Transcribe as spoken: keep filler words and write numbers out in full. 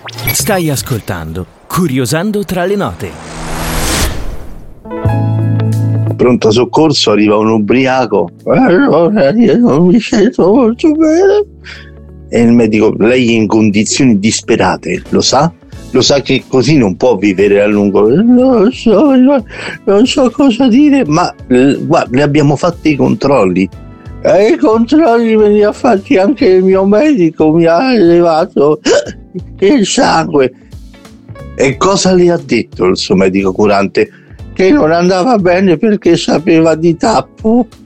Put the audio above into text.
Stai ascoltando Curiosando tra le note. Pronto soccorso, arriva un ubriaco. Allora, io non mi sento molto bene. E il medico, lei è in condizioni disperate, lo sa? Lo sa che così non può vivere a lungo. Non so, non so cosa dire, ma guarda, le abbiamo fatto i controlli. E i controlli me li ha fatti anche il mio medico, mi ha elevato il sangue. E cosa le ha detto il suo medico curante? Che non andava bene perché sapeva di tappo.